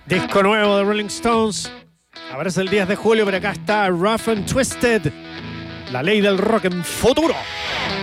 Disco nuevo de Rolling Stones. Aparece el 10 de julio, pero acá está Rough and Twisted. La ley del rock en futuro.